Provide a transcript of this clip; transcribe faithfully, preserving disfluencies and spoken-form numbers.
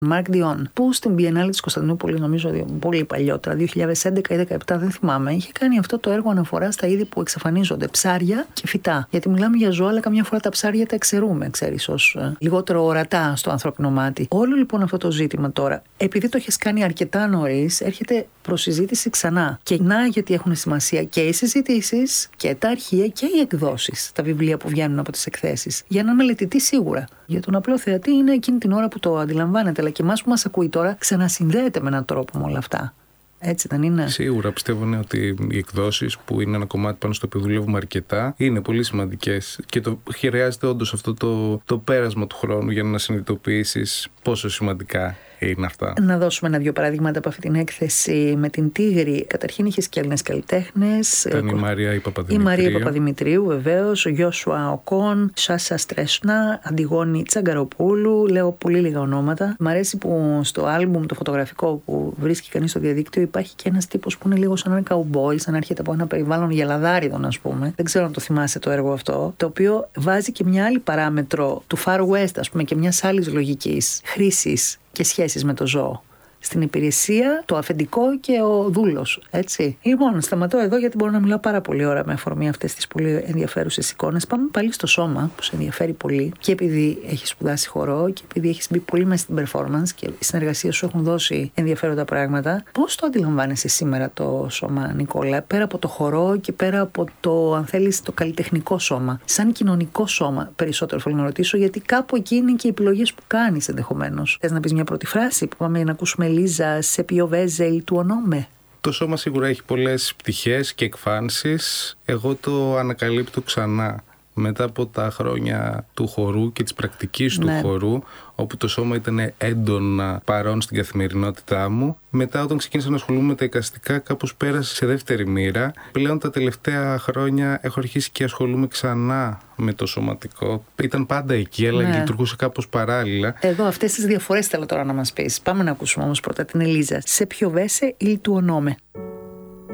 Μαρκ Διόν, που στην Biennale της Κωνσταντινούπολης, νομίζω πολύ παλιότερα, δύο χιλιάδες έντεκα ή δύο χιλιάδες δεκαεπτά, δεν θυμάμαι, είχε κάνει αυτό το έργο αναφορά στα είδη που εξαφανίζονται, ψάρια και φυτά. Γιατί μιλάμε για ζώα, αλλά καμιά φορά τα ψάρια τα εξαιρούμε, ξέρεις, ως ε, λιγότερο ορατά στο ανθρώπινο μάτι. Όλο λοιπόν αυτό το ζήτημα τώρα, επειδή το έχεις κάνει αρκετά νωρίς, έρχεται προς συζήτηση ξανά. Και να, γιατί έχουν σημασία και οι συζητήσεις και τα αρχεία και οι εκδόσεις, τα βιβλία που βγαίνουν από τις εκθέσεις. Για έναν μελετητή σίγουρα. Για τον απλό θεατή είναι εκείνη την ώρα που το αντιλαμβάνεται, αλλά και εμάς που μας ακούει τώρα ξανασυνδέεται με έναν τρόπο με όλα αυτά. Έτσι δεν είναι? Σίγουρα πιστεύω ναι, ότι οι εκδόσεις, που είναι ένα κομμάτι πάνω στο οποίο δουλεύουμε αρκετά, είναι πολύ σημαντικές. Και το, χρειάζεται όντως αυτό το, το πέρασμα του χρόνου για να συνειδητοποιήσεις πόσο σημαντικά είναι αυτά. Να δώσουμε ένα-δύο παραδείγματα από αυτή την έκθεση με την Τίγρη. Καταρχήν είχε και Έλληνες καλλιτέχνες. Ήταν η Μαρία η Παπαδημητρίου. Η Μαρία Παπαδημητρίου, βεβαίως. Ο Γιώσουα Οκόν, Σάσα Στρέσνα, Αντιγόνη Τσαγκαροπούλου. Λέω πολύ λίγα ονόματα. Μ' αρέσει που στο άλμπουμ το φωτογραφικό που βρίσκει κανείς στο διαδίκτυο υπάρχει και ένας τύπος που είναι λίγο σαν ένα καουμπόι, σαν να έρχεται από ένα περιβάλλον γελαδάριδων, ας πούμε. Δεν ξέρω αν το θυμάσαι το έργο αυτό. Το οποίο βάζει και μια άλλη παράμετρο του Far West, ας πούμε, και μια άλλη λογική χρήση και σχέσεις με το ζώο. Στην υπηρεσία, το αφεντικό και ο δούλος. Έτσι. Λοιπόν, σταματώ εδώ γιατί μπορώ να μιλάω πάρα πολύ ώρα με αφορμή αυτές τις πολύ ενδιαφέρουσες εικόνες. Πάμε πάλι στο σώμα, που σε ενδιαφέρει πολύ, και επειδή έχεις σπουδάσει χορό και επειδή έχεις μπει πολύ μέσα στην performance και οι συνεργασίες σου έχουν δώσει ενδιαφέροντα πράγματα. Πώς το αντιλαμβάνεσαι σήμερα το σώμα, Νικόλα, πέρα από το χορό και πέρα από το, αν θέλεις, το καλλιτεχνικό σώμα, σαν κοινωνικό σώμα, περισσότερο θέλω να ρωτήσω, γιατί κάπου εκεί είναι και οι επιλογές που κάνεις ενδεχομένως. Θες να πεις μια πρώτη φράση που πάμε να ακούσουμε? Λίζα, σε ποιο βέζε il tuo nome? Το σώμα σίγουρα έχει πολλές πτυχές και εκφάνσεις. Εγώ το ανακαλύπτω ξανά μετά από τα χρόνια του χορού και της πρακτικής του ναι. χορού, όπου το σώμα ήταν έντονα παρόν στην καθημερινότητά μου. Μετά, όταν ξεκίνησα να ασχολούμαι με τα εικαστικά, κάπως πέρασε σε δεύτερη μοίρα. Πλέον τα τελευταία χρόνια έχω αρχίσει και ασχολούμαι ξανά με το σωματικό. Ήταν πάντα εκεί, αλλά ναι. λειτουργούσε κάπως παράλληλα. Εδώ αυτές τις διαφορές θέλω τώρα να μας πεις. Πάμε να ακούσουμε όμως πρώτα την Ελίζα. Σε ποιο βέσε il tuo nome?